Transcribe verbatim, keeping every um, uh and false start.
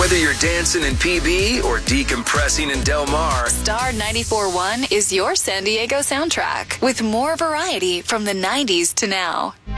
Whether you're dancing in P B or decompressing in Del Mar, Star ninety-four point one is your San Diego soundtrack with more variety from the nineties to now.